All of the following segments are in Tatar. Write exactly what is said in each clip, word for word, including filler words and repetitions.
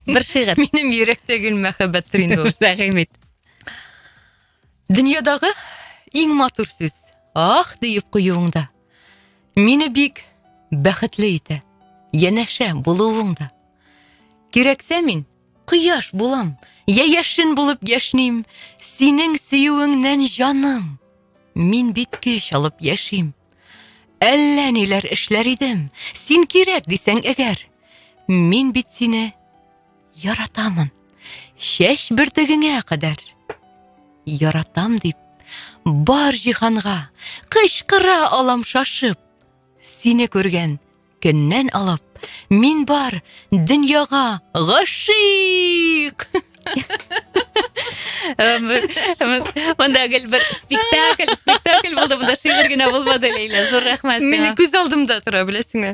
Bir шигырь. Минем йөрәктәге мәхәббәттер инде ул. Рәхмәт. Дөньядагы иң матур сүз. Ах, диеп куюыңда. Мине бик бәхетле итә. Янәшә булуыңда. Кирәксә мин кояш булам. Я яшен булып яшним. Синең сөюеңнән җаным. Мин бит көч алып яшим. Әллә ниләр эшләр идем. Син кирәк дисәң әгәр. Мин бит сине яратамын. Шәш бөртегеңә кадәр. Яратам дип бар җиһанга кычкыра алам шашып. Сине күргән көннән алып мин бар дөньяга гашыйк. Монда гел бер спектакль, спектакль булды, монда шигырь генә булмады, Лейла. Зур рәхмәт. Мине күз алдымда тора, беләсеңме?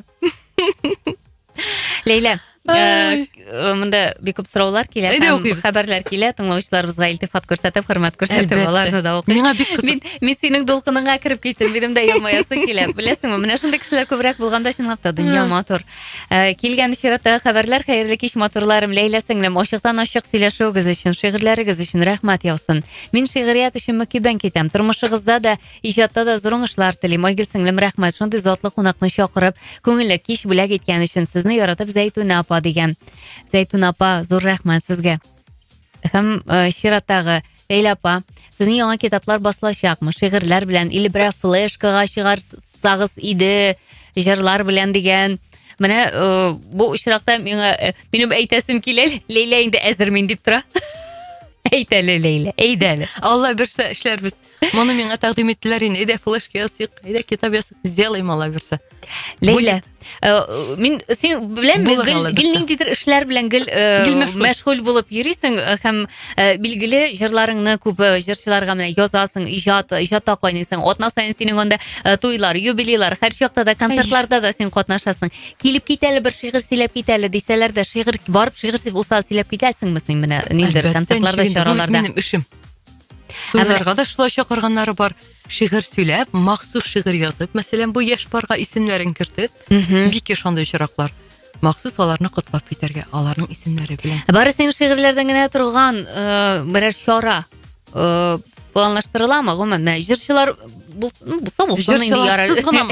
Лейла, монда бик күп сораулар килә, хәбәрләр килә, тыңлаучыларыбызга илтифат күрсәтеп, хөрмәт күрсәтеп, аларны да укыйм. Миңа бик кызык. Мин мин синең дулкыныңа кирип киттем, минем дә елмаясы килә. Беләсеңме, менә шундый кешеләр күбрәк булганда чынлап та дөнья матур. Килгән чиратта хәбәрләр, хәерле кич матурларым, Лейла сеңлем, ачыктан ачык сөйләшүегез өчен, шигырьләрегез өчен рәхмәт яусын. Мин шигърият өчен мөкибән китәм. Тормышыгызда да, иҗатта да зур уңышлар телим. Айгөл сеңлем, рәхмәт. Шундый затлы кунакны чакырып, күңелле кич бүләк иткән өчен сезне яратып Зәйтүнә апа дигән. Зәйтүнә апа, зур рәхмәт сезгә. Һәм чираттагы Лейла апа, сезнең яңа китаплар басылачакмы? Шигырьләр белән или бер флешкага чыгарсагыз иде, җырлар белән дигән. Менә бу очракта миңа минем әйтәсем килә, Лейла инде әзермен дип тора. Әйтәле, Лейла, әйдәле. Алла берсә эшләрбез. Моны миңа тәкъдим иттеләр инде. Әйдә флешка ясыйк, әйдә китап ясыйк. Сделаем, Алла берсә. Лейла, мин син белән гел ниндидер эшләр белән гел мәшгуль булып йөрисең һәм билгеле җырларыңны күп җырчыларга менә язасың, иҗат, иҗатта кайныйсың. Атна саен синең анда туйлар, юбилейлар, һәр чакта да концертларда да син катнашасың. Килеп китәле бер шигырь сөйләп китәле дисәләр дә, шигырь барып шигырь булса сөйләп китәсеңме син менә ниндидер концертларда, чараларда? Минем эшем. Туйларга да шулай чакырганнары бар. Шигырь сөйләп, махсус шигырь язып, мәсәлән, бу яшь парга исемнәрен кертеп, бик шундый очраклар. Махсус аларны котлап китәргә, аларның исемнәре белән. Бары син шигырьләрдән генә торган берәр чара планлаштырыламы? Гомумән, җырчылар булса булсын инде ярар.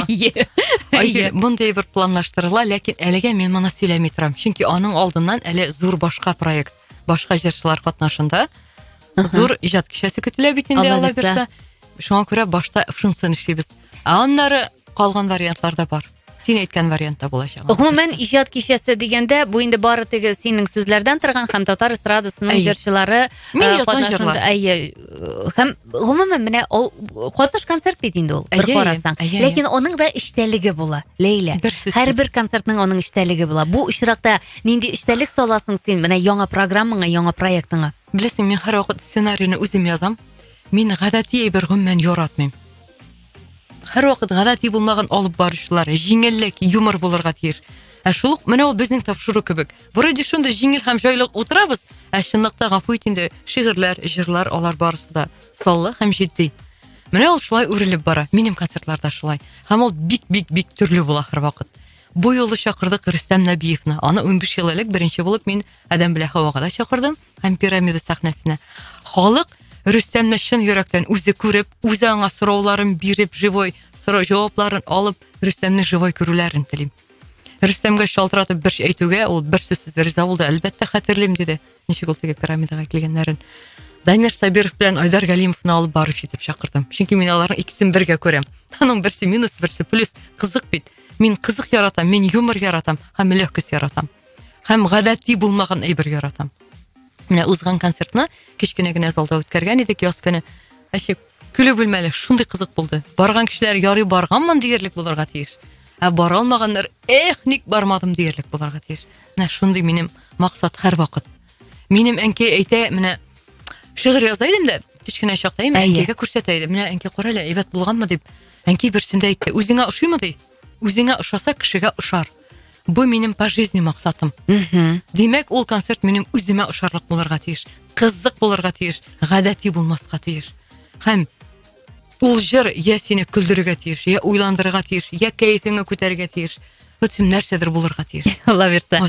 Әйе, мондай бер планлаштырыла, ләкин әлегә мин моны сөйләми торам. Чөнки аның алдыннан әле зур башка проект, башка җырчылар катнашында зур иҗат кичәсе көтелә бит инде, Алла берсә. Шуңа күрә башта шунсын эшлибез. Ә аннары калган вариантлар да бар. Син әйткән вариантта булачак. Гомумән иҗат кичәсе дигәндә, бу инде бары теге синең сүзләрдән торган һәм татар эстрадасының җырчылары катнашында. Әйе. Һәм гомумән менә катнаш концерт бит инде ул, бер карасаң. Ләкин аның да эчтәлеге була, Лейла. Һәрбер концертның аның эчтәлеге була. Бу очракта нинди эчтәлек саласың син менә яңа программаңа, яңа проектыңа? Беләсең, мин һәр вакыт сценарийны үзем язам. Мин гадәти бер гомумән яратмыйм. Һәр вакыт гадәти булмаган алып баручылар, җиңеллек, юмор булырга тиеш. Ә шул менә ул безнең тапшыру кебек. Вроде шундый җиңел һәм җайлык утырабыз, ә чынлыкта гафу ит инде, шигырьләр, җырлар, алар барысы да саллы һәм җитди. Менә ул шулай үрелеп бара. Минем концертларда шулай. Һәм ул бик-бик-бик төрле була һәр вакыт. Бу юлы чакырдык Рөстәм Нәбиевны. Аны унбиш ел элек беренче булып мин Адәм белән Һавага да чакырдым, һәм пирамида сәхнәсенә. Халык Рөстәмне чын йөрәктән үзе күреп, үзе аңа сорауларын биреп, живой сорау җавапларын алып, Рөстәмне живой күрүләрен телим. Рөстәмгә шалтыратып бер şey әйтүгә, ул бер сүзсез риза булды. Әлбәттә хәтерлим диде. Ничек ул теге пирамидага килгәннәрен. Данир Сабиров белән Айдар Галимовны алып барып җитеп чакырдым. Чөнки мин аларның икесен бергә күрәм. Аның берсе минус, берсе плюс. Кызык бит. Мин кызык яратам, мин юмор яратам, һәм легкость яратам. Һәм гадәти булмаган әйбер яратам. Менә узган концертны кичкенә генә залда үткәргән идек, яз көне. Әче күле бүлмәле шундый кызык булды. Барган кешеләр ярый барганмын диярлек булырга тиеш. Ә бара алмаганнар, эх, ник бармадым диярлек булырга тиеш. Менә шундый минем максат һәр вакыт. Минем әнкәй әйтә, менә шигырь яза идем дә, кичкенә чакта әнкәйгә күрсәтә идем. Менә әнкәй карале, әйбәт булганмы дип. Әнкәй берсендә әйтте, үзеңә ошыймы ди? Үзеңә ошаса кешегә ошар. Бу минем по жизни максатым. Димәк, ул концерт минем үземә ошарлык булырга тиеш. Кызык булырга тиеш, гадәти булмаска тиеш. Һәм ул җыр я сине көлдерергә тиеш, я уйландырырга тиеш, я кәефеңне күтәрергә тиеш. Бөтен нәрсәдер булырга тиеш. Алла берсә.